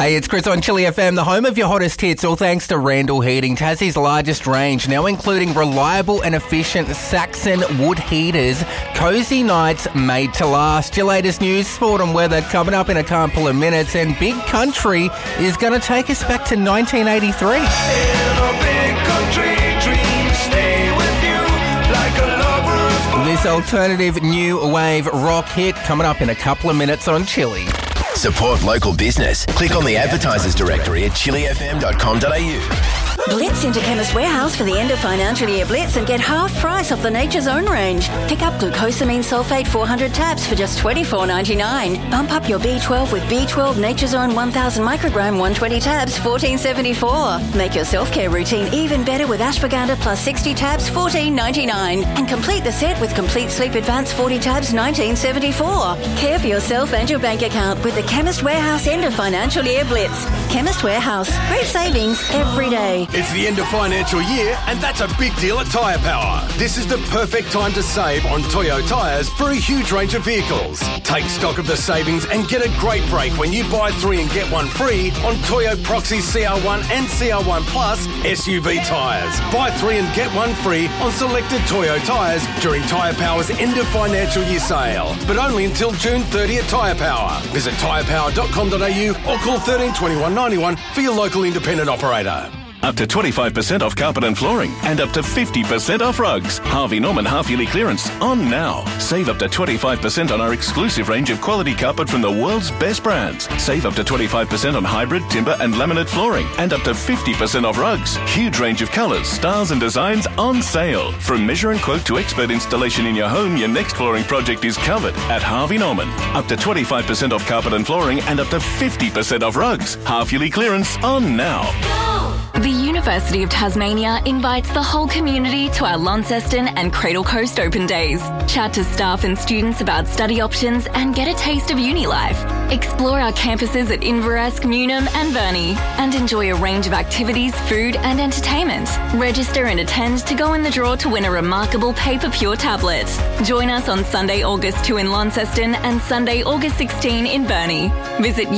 Hey, it's Chris on Chili FM, the home of your hottest hits, all thanks to Randall Heating, Tassie's largest range, now including reliable and efficient Saxon wood heaters, cosy nights made to last. Your latest news, sport and weather coming up in a couple of minutes, and Big Country is going to take us back to 1983. In a big country, dreams stay with you like a lover's voice. This alternative new wave rock hit coming up in a couple of minutes on Chili. Support local business. Click on the advertisers directory at chilifm.com.au. Blitz into Chemist Warehouse for the end of financial year Blitz and get half price off the Nature's Own range. Pick up glucosamine sulfate 400 tabs for just $24.99. Bump up your B12 with B12 Nature's Own 1000 microgram 120 tabs, $14.74. Make your self-care routine even better with ashwagandha plus 60 tabs, $14.99. And complete the set with Complete Sleep Advance 40 tabs, $19.74. Care for yourself and your bank account with the Chemist Warehouse end of financial year Blitz. Chemist Warehouse. Great savings every day. It's the end of financial year, and that's a big deal at Tyre Power. This is the perfect time to save on Toyo tyres for a huge range of vehicles. Take stock of the savings and get a great break when you buy 3 and get 1 free on Toyo Proxy CR1 and CR1 Plus SUV tyres. Buy 3 and get 1 free on selected Toyo tyres during Tyre Power's end of financial year sale, but only until June 30 at Tyre Power. Visit tyrepower.com.au or call 13 21 91 for your local independent operator. Up to 25% off carpet and flooring and up to 50% off rugs. Harvey Norman half-yearly clearance on now. Save up to 25% on our exclusive range of quality carpet from the world's best brands. Save up to 25% on hybrid, timber and laminate flooring and up to 50% off rugs. Huge range of colours, styles and designs on sale. From measure and quote to expert installation in your home, your next flooring project is covered at Harvey Norman. Up to 25% off carpet and flooring and up to 50% off rugs. Half-yearly clearance on now. The University of Tasmania invites the whole community to our Launceston and Cradle Coast Open Days. Chat to staff and students about study options and get a taste of uni life. Explore our campuses at Inveresk, Newnham and Burnie and enjoy a range of activities, food and entertainment. Register and attend to go in the draw to win a remarkable Paper Pure tablet. Join us on Sunday, August 2 in Launceston and Sunday, August 16 in Burnie. Visit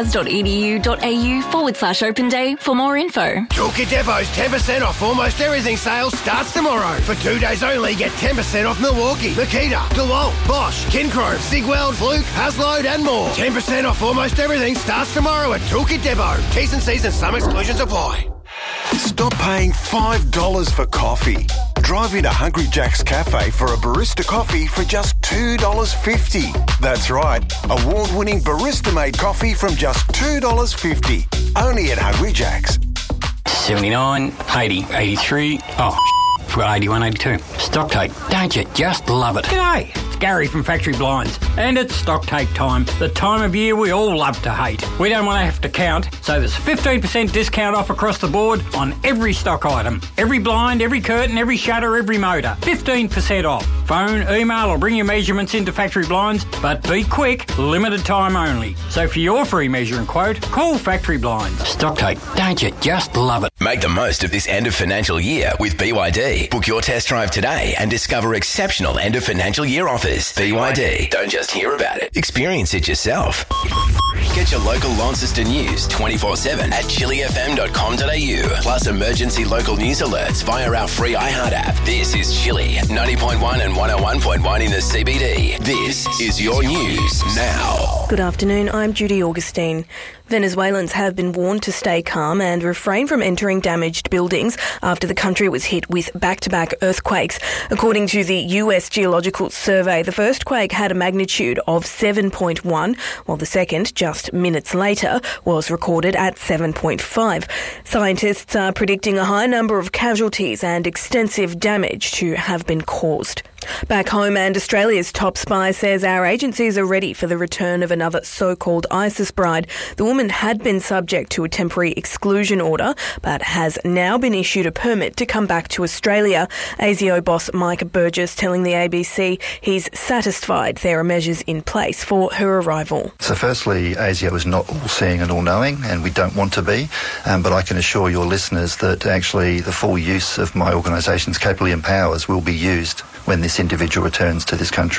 utas.edu.au/Open Day for more info. Toolkit Depot's 10% off almost everything sale starts tomorrow. For 2 days only, get 10% off Milwaukee, Makita, DeWalt, Bosch, Kincrome, Sigweld, Fluke, Haslode and more. 10% off almost everything starts tomorrow at Toolkit Depot. T's and C's and some exclusions apply. Stop paying $5 for coffee. Drive into Hungry Jack's Cafe for a barista coffee for just $2.50. That's right, award-winning barista-made coffee from just $2.50. Only at Hungry Jack's. 79, 80, 83. Oh, forgot 81, 82. Stock take. Don't you just love it? G'day, it's Gary from Factory Blinds, and it's stock take time, the time of year we all love to hate. We don't want to have to count, so there's 15% discount off across the board on every stock item. Every blind, every curtain, every shutter, every motor. 15% off. Phone, email or bring your measurements into Factory Blinds, but be quick, limited time only. So for your free measure and quote, call Factory Blinds. Stock take. Don't you just love it? Make the most of this end of financial year with BYD. Book your test drive today and discover exceptional end of financial year offers. BYD. Don't just hear about it. Experience it yourself. Get your local Launceston news 24/7 at chilifm.com.au. Plus emergency local news alerts via our free iHeart app. This is Chili 90.1 and 101.1 in the CBD. This is your news now. Good afternoon, I'm Judy Augustine. Venezuelans have been warned to stay calm and refrain from entering damaged buildings after the country was hit with back-to-back earthquakes. According to the US Geological Survey, the first quake had a magnitude of 7.1, while the second, just minutes later, was recorded at 7.5. Scientists are predicting a high number of casualties and extensive damage to have been caused. Back home, and Australia's top spy says our agencies are ready for the return of another so-called ISIS bride. The woman had been subject to a temporary exclusion order, but has now been issued a permit to come back to Australia. ASIO boss Mike Burgess telling the ABC he's satisfied there are measures in place for her arrival. So firstly, ASIO is not all-seeing and all-knowing, and we don't want to be, but I can assure your listeners that actually the full use of my organisation's capability and powers will be used when this individual returns to this country.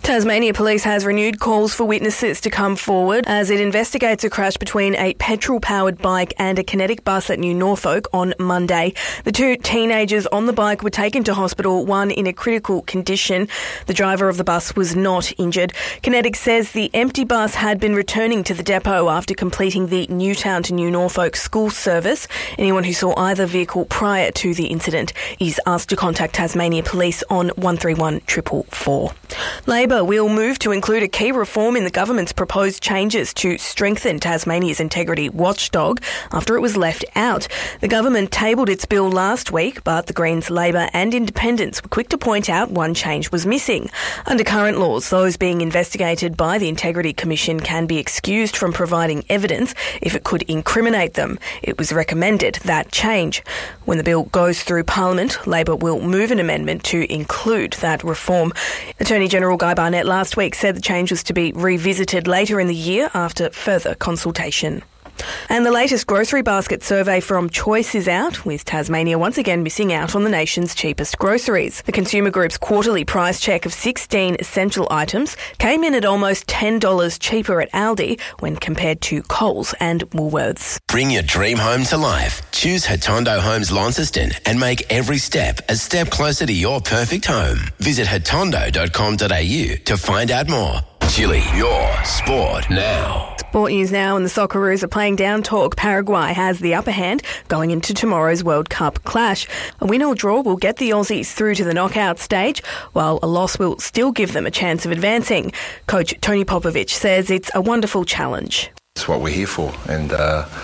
Tasmania Police has renewed calls for witnesses to come forward as it investigates a crash between a petrol-powered bike and a kinetic bus at New Norfolk on Monday. The two teenagers on the bike were taken to hospital, one in a critical condition. The driver of the bus was not injured. Kinetic says the empty bus had been returning to the depot after completing the Newtown to New Norfolk school service. Anyone who saw either vehicle prior to the incident is asked to contact Tasmania Police on 131 444. Labor will move to include a key reform in the government's proposed changes to strengthen Tasmania's integrity watchdog after it was left out. The government tabled its bill last week, but the Greens, Labor and Independents were quick to point out one change was missing. Under current laws, those being investigated by the Integrity Commission can be excused from providing evidence if it could incriminate them. It was recommended that change. When the bill goes through Parliament, Labor will move an amendment to include that reform. Attorney General Guy Barnett last week said the change was to be revisited later in the year after further consultation. And the latest grocery basket survey from Choice is out, with Tasmania once again missing out on the nation's cheapest groceries. The Consumer Group's quarterly price check of 16 essential items came in at almost $10 cheaper at Aldi when compared to Coles and Woolworths. Bring your dream home to life. Choose Hatondo Homes Launceston and make every step a step closer to your perfect home. Visit hatondo.com.au to find out more. Chile, your sport now. Sport news now, and the Socceroos are playing down talk. Paraguay has the upper hand going into tomorrow's World Cup clash. A win or draw will get the Aussies through to the knockout stage, while a loss will still give them a chance of advancing. Coach Tony Popovic says it's a wonderful challenge. It's what we're here for, and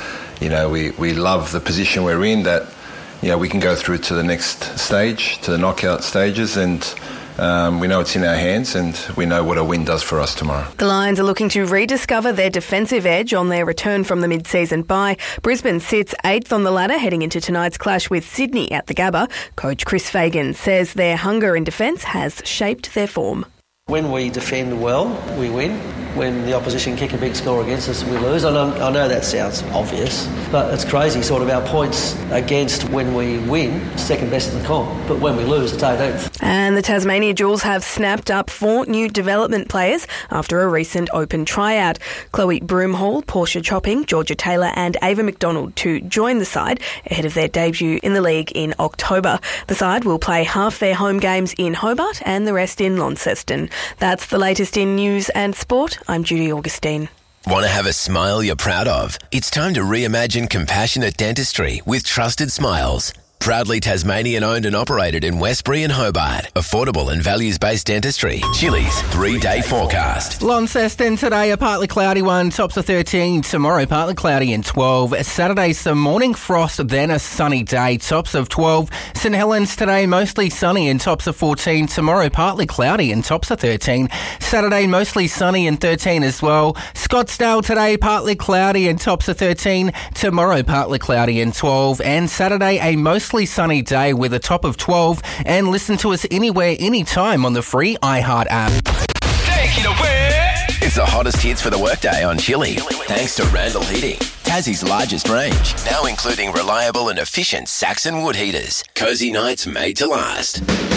we love the position we're in, that we can go through to the next stage, to the knockout stages, and we know it's in our hands, and we know what a win does for us tomorrow. The Lions are looking to rediscover their defensive edge on their return from the mid-season bye. Brisbane sits 8th on the ladder heading into tonight's clash with Sydney at the Gabba. Coach Chris Fagan says their hunger in defence has shaped their form. When we defend well, we win. When the opposition kick a big score against us, we lose. I know that sounds obvious, but it's crazy. Sort of our points against when we win, second best in the comp, but when we lose, it's 18th. And the Tasmania Jewels have snapped up 4 new development players after a recent open tryout. Chloe Broomhall, Portia Chopping, Georgia Taylor and Ava McDonald to join the side ahead of their debut in the league in October. The side will play half their home games in Hobart and the rest in Launceston. That's the latest in news and sport. I'm Judy Augustine. Want to have a smile you're proud of? It's time to reimagine compassionate dentistry with Trusted Smiles. Proudly Tasmanian owned and operated in Westbury and Hobart. Affordable and values-based dentistry. Chili's 3-day forecast. Launceston today, a partly cloudy one, tops of 13. Tomorrow, partly cloudy and 12. Saturday, some morning frost, then a sunny day, tops of 12. St Helens today, mostly sunny and tops of 14. Tomorrow, partly cloudy and tops of 13. Saturday, mostly sunny and 13 as well. Scottsdale today, partly cloudy and tops of 13. Tomorrow, partly cloudy and 12. And Saturday, a mostly sunny day with a top of 12. And listen to us anywhere, anytime on the free iHeart app. Take it away! It's the hottest hits for the workday on Chili. Thanks to Randall Heating, Tassie's largest range, now including reliable and efficient Saxon wood heaters. Cozy nights made to last.